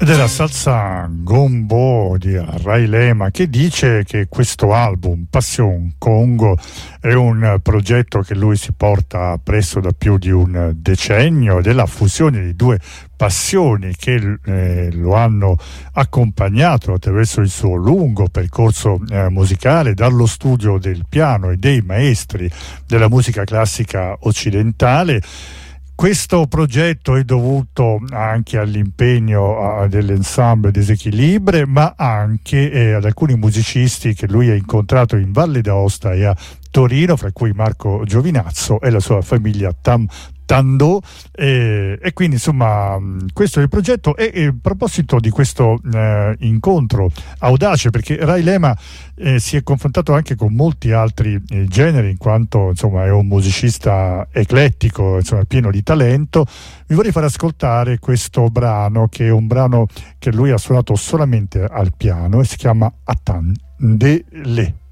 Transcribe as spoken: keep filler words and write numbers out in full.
della salsa Gombo di Ray Lema, che dice che questo album Passion Congo è un progetto che lui si porta presso da più di un decennio ed è la fusione di due passioni che eh, lo hanno accompagnato attraverso il suo lungo percorso eh, musicale, dallo studio del piano e dei maestri della musica classica occidentale. Questo progetto è dovuto anche all'impegno dell'ensemble Desequilibre, ma anche eh, ad alcuni musicisti che lui ha incontrato in Valle d'Aosta e a Torino, fra cui Marco Giovinazzo e la sua famiglia Tam Tando, eh, e quindi insomma questo è il progetto. E, e a proposito di questo eh, incontro audace, perché Ray Lema eh, si è confrontato anche con molti altri eh, generi, in quanto insomma è un musicista eclettico, insomma pieno di talento, vi vorrei far ascoltare questo brano, che è un brano che lui ha suonato solamente al piano e si chiama Attendez-les.